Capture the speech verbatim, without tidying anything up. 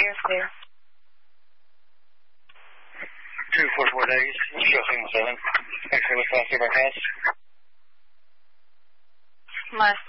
you're clear. Two four four days, show signal seven. X-ray with five zero pass. My